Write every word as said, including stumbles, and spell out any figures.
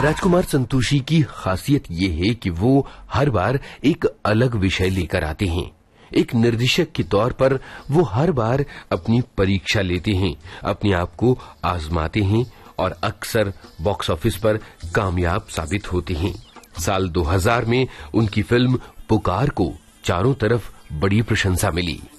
राजकुमार संतोषी की खासियत ये है कि वो हर बार एक अलग विषय लेकर आते हैं। एक निर्देशक के तौर पर वो हर बार अपनी परीक्षा लेते हैं, अपने आप को आजमाते हैं और अक्सर बॉक्स ऑफिस पर कामयाब साबित होते हैं। साल दो हज़ार में उनकी फिल्म पुकार को चारों तरफ बड़ी प्रशंसा मिली।